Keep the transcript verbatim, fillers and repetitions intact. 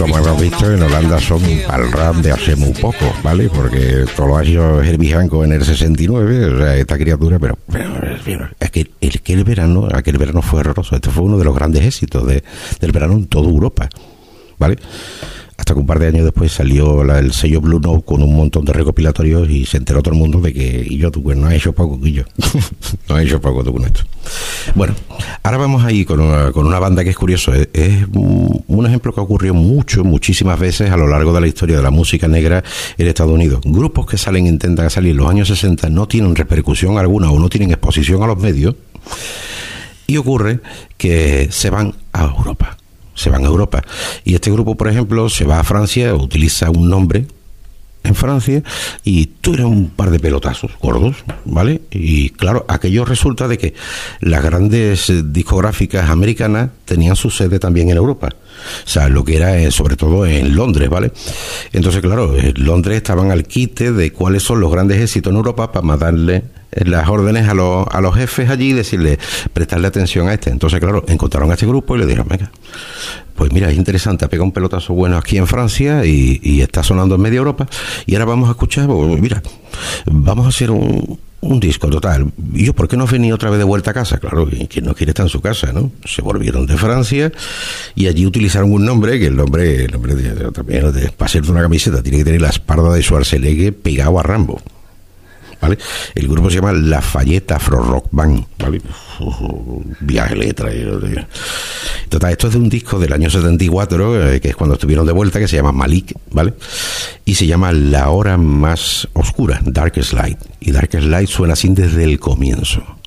como hemos visto, en Holanda son al rap de hace muy poco, ¿vale? Porque todo lo ha hecho Herbie Hancock en el sesenta y nueve, o sea, esta criatura, pero, pero, pero es que el, aquel verano, aquel verano fue horroroso. Este fue uno de los grandes éxitos de, del verano en toda Europa, ¿vale? Hasta que un par de años después salió la, el sello Blue Note con un montón de recopilatorios y se enteró todo el mundo de que y yo, tú, pues no has hecho poco, Guillo. No has hecho poco tú con esto. Bueno, ahora vamos ahí con una, con una banda que es curioso. Es, es un, un ejemplo que ocurrió mucho, muchísimas veces a lo largo de la historia de la música negra en Estados Unidos. Grupos que salen, intentan salir en los años sesenta, no tienen repercusión alguna o no tienen exposición a los medios, y ocurre que se van a Europa. Se van a Europa. Y este grupo, por ejemplo, se va a Francia, utiliza un nombre en Francia y tira un par de pelotazos gordos, ¿vale? Y claro, aquello resulta de que las grandes discográficas americanas tenían su sede también en Europa. O sea, lo que era eh, sobre todo en Londres, ¿vale? Entonces, claro, en Londres estaban al quite de cuáles son los grandes éxitos en Europa para darle las órdenes a los, a los jefes allí y decirle, prestarle atención a este. Entonces, claro, encontraron a este grupo y le dijeron, venga, pues mira, es interesante, ha pegado un pelotazo bueno aquí en Francia y, y está sonando en media Europa, y ahora vamos a escuchar, pues, mira, vamos a hacer un, un disco total. Y yo, ¿por qué no venía otra vez de vuelta a casa? Claro, quien no quiere estar en su casa, ¿no? Se volvieron de Francia y allí utilizaron un nombre, que el nombre, el nombre de, de, también, de, para hacerte una camiseta, tiene que tener la espalda de Schwarzenegger pegado a Rambo, ¿vale? El grupo se llama Lafayette Afro Rock Band, ¿vale? Uh, viaje letra. Total, esto es de un disco del año setenta y cuatro, eh, que es cuando estuvieron de vuelta, que se llama Malik, ¿vale? Y se llama La Hora Más Oscura, Darkest Light. Y Darkest Light suena así desde el comienzo.